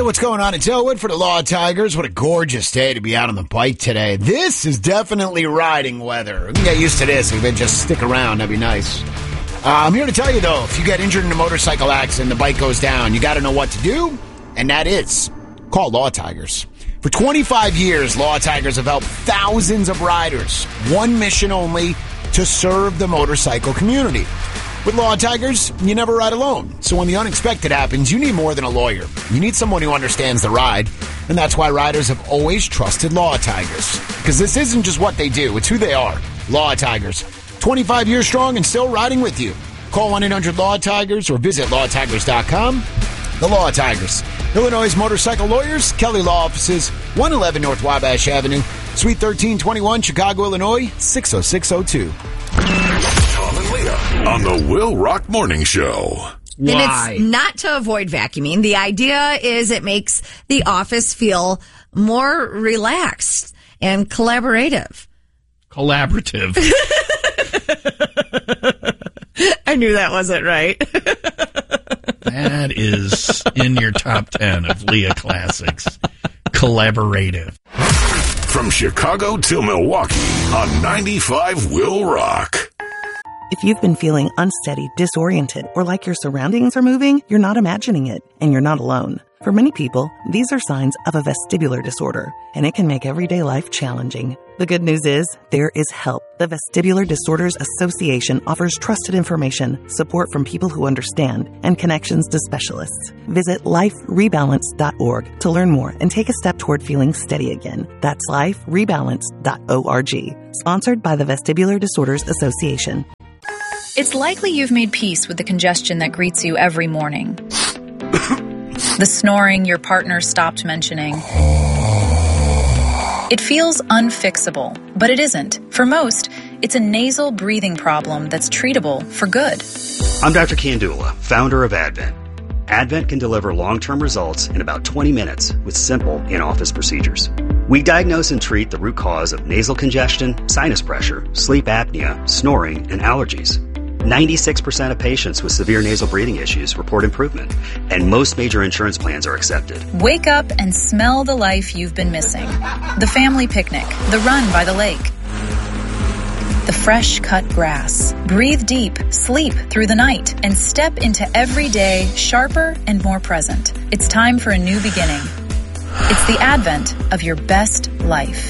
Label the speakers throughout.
Speaker 1: what's going on? It's Elwood for the Law Tigers. What a gorgeous day to be out on the bike today. This is definitely riding weather. We can get used to this if we just stick around. That'd be nice. I'm here to tell you, though, if you get injured in a motorcycle accident, the bike goes down, you got to know what to do, and that is call Law Tigers. For 25 years, Law Tigers have helped thousands of riders. One mission only, to serve the motorcycle community. With Law Tigers, you never ride alone. So when the unexpected happens, you need more than a lawyer. You need someone who understands the ride. And that's why riders have always trusted Law Tigers. Because this isn't just what they do, it's who they are. Law Tigers. 25 years strong and still riding with you. Call 1-800-LAW-TIGERS or visit lawtigers.com. The Law Tigers. Illinois Motorcycle Lawyers, Kelly Law Offices, 111 North Wabash Avenue, Suite 1321, Chicago, Illinois, 60602.
Speaker 2: Tom and Leah on the Will Rock Morning Show.
Speaker 3: And it's not to avoid vacuuming. The idea is it makes the office feel more relaxed and collaborative. I knew that wasn't right.
Speaker 4: That is in your top 10 of Leah classics. Collaborative.
Speaker 2: From Chicago to Milwaukee on 95 Will Rock.
Speaker 5: If you've been feeling unsteady, disoriented, or like your surroundings are moving, you're not imagining it, and you're not alone. For many people, these are signs of a vestibular disorder, and it can make everyday life challenging. The good news is, there is help. The Vestibular Disorders Association offers trusted information, support from people who understand, and connections to specialists. Visit liferebalance.org to learn more and take a step toward feeling steady again. That's liferebalance.org. Sponsored by the Vestibular Disorders Association.
Speaker 6: It's likely you've made peace with the congestion that greets you every morning. The snoring your partner stopped mentioning. It feels unfixable, but it isn't. For most, it's a nasal breathing problem that's treatable for good.
Speaker 7: I'm Dr. Kandula, founder of Advent. Advent can deliver long-term results in about 20 minutes with simple in-office procedures. We diagnose and treat the root cause of nasal congestion, sinus pressure, sleep apnea, snoring, and allergies. 96% of patients with severe nasal breathing issues report improvement, and most major insurance plans are accepted.
Speaker 6: Wake up and smell the life you've been missing. The family picnic, the run by the lake, the fresh cut grass. Breathe deep, sleep through the night, and step into every day sharper and more present. It's time for a new beginning. It's the advent of your best life.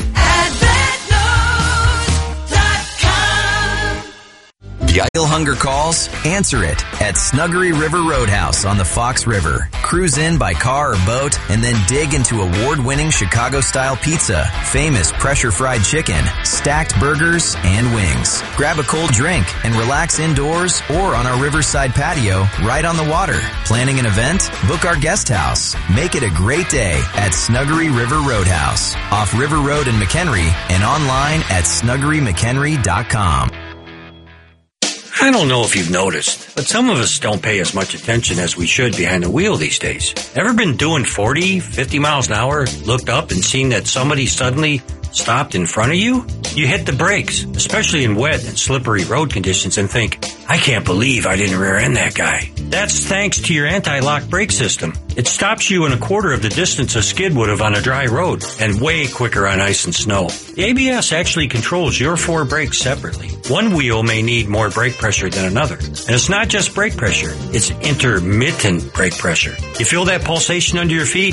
Speaker 8: The idle hunger calls? Answer it at Snuggery River Roadhouse on the Fox River. Cruise in by car or boat and then dig into award-winning Chicago-style pizza, famous pressure-fried chicken, stacked burgers, and wings. Grab a cold drink and relax indoors or on our riverside patio right on the water. Planning an event? Book our guest house. Make it a great day at Snuggery River Roadhouse, off River Road in McHenry and online at snuggerymchenry.com.
Speaker 9: I don't know if you've noticed, but some of us don't pay as much attention as we should behind the wheel these days. Ever been doing 40, 50 miles an hour, looked up and seen that somebody suddenly stopped in front of you? You hit the brakes, especially in wet and slippery road conditions, and think, I can't believe I didn't rear end that guy. That's thanks to your anti-lock brake system. It stops you in a quarter of the distance a skid would have on a dry road, and way quicker on ice and snow. The ABS actually controls your four brakes separately. One wheel may need more brake pressure than another. And it's not just brake pressure, it's intermittent brake pressure. You feel that pulsation under your feet?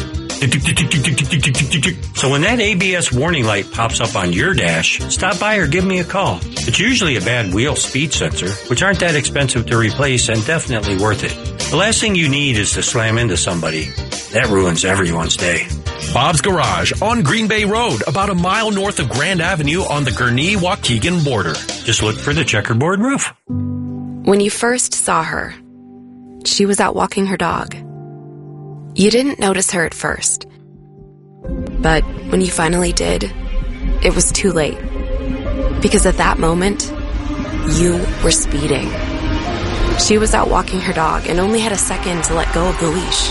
Speaker 9: So when that ABS warning light pops up on your dash, stop by or give me a call. It's usually a bad wheel speed sensor, which aren't that expensive to replace and definitely worth it. The last thing you need is to slam into somebody. That ruins everyone's day.
Speaker 4: Bob's Garage on Green Bay Road, about a mile north of Grand Avenue on the Gurnee-Waukegan border.
Speaker 9: Just look for the checkerboard roof.
Speaker 10: When you first saw her, she was out walking her dog. You didn't notice her at first. But when you finally did, it was too late. Because at that moment, you were speeding. She was out walking her dog and only had a second to let go of the leash.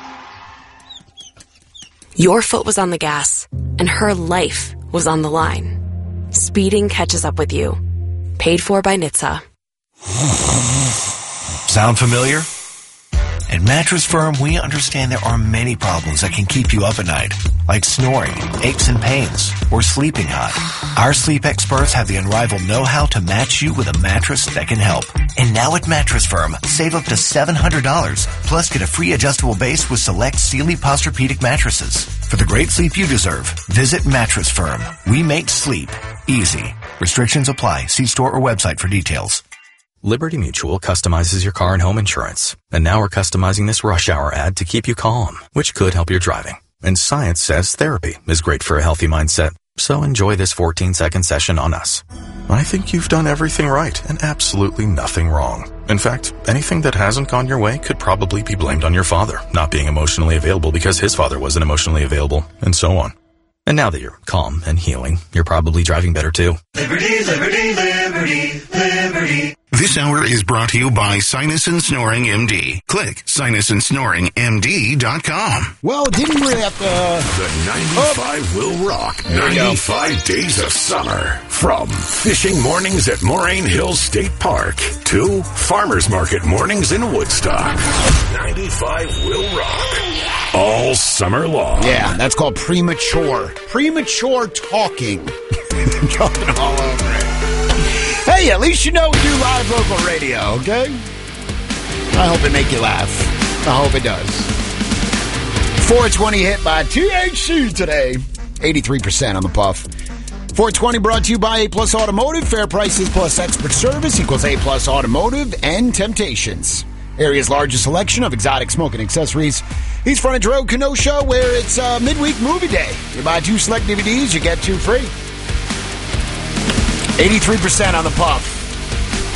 Speaker 10: Your foot was on the gas, and her life was on the line. Speeding catches up with you. Paid for by NHTSA.
Speaker 11: Sound familiar? At Mattress Firm, we understand there are many problems that can keep you up at night, like snoring, aches and pains, or sleeping hot. Our sleep experts have the unrivaled know-how to match you with a mattress that can help. And now at Mattress Firm, save up to $700, plus get a free adjustable base with select Sealy Posturepedic mattresses. For the great sleep you deserve, visit Mattress Firm. We make sleep easy. Restrictions apply. See store or website for details.
Speaker 12: Liberty Mutual customizes your car and home insurance. And now we're customizing this rush hour ad to keep you calm, which could help your driving. And science says therapy is great for a healthy mindset. So enjoy this 14-second session on us. I think you've done everything right and absolutely nothing wrong. In fact, anything that hasn't gone your way could probably be blamed on your father not being emotionally available because his father wasn't emotionally available, and so on. And now that you're calm and healing, you're probably driving better too.
Speaker 13: Liberty, liberty, liberty, liberty.
Speaker 2: This hour is brought to you by Sinus and Snoring MD. Click sinusandSnoringMD.com.
Speaker 1: Well, didn't we have to...
Speaker 2: The 95 will rock 95 days of summer. From fishing mornings at Moraine Hills State Park to farmers market mornings in Woodstock. 95 will rock all summer long.
Speaker 1: Yeah, that's called premature. Premature talking. Jumping all over it. Hey, at least you know we do live local radio, okay? I hope it make you laugh. I hope it does. 420 hit by THC today. 83% on the puff. 420 brought to you by A-Plus Automotive. Fair prices plus expert service equals A-Plus Automotive and Temptations. Area's largest selection of exotic smoking accessories. East Frontage Road, Kenosha, where it's midweek movie day. You buy 2 select DVDs, you get 2 free. 83% on the puff.